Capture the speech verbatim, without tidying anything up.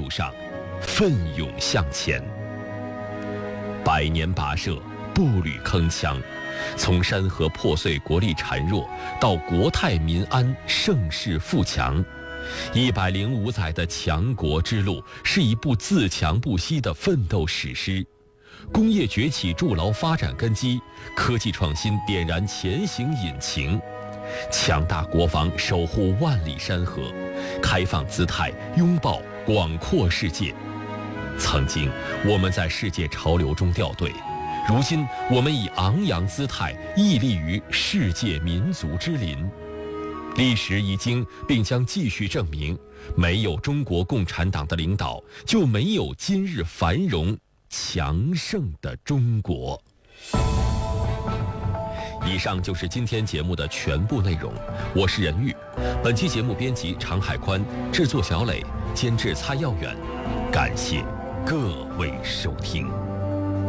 路上，奋勇向前。百年跋涉，步履铿锵，从山河破碎、国力孱弱，到国泰民安、盛世富强，一百零五载的强国之路，是一部自强不息的奋斗史诗。工业崛起筑牢发展根基，科技创新点燃前行引擎，强大国防守护万里山河，开放姿态拥抱广阔世界。曾经我们在世界潮流中掉队，如今我们以昂扬姿态屹立于世界民族之林。历史已经并将继续证明，没有中国共产党的领导，就没有今日繁荣强盛的中国。以上就是今天节目的全部内容，我是任玉。本期节目编辑常海宽，制作小磊，监制蔡耀远。感谢各位收听。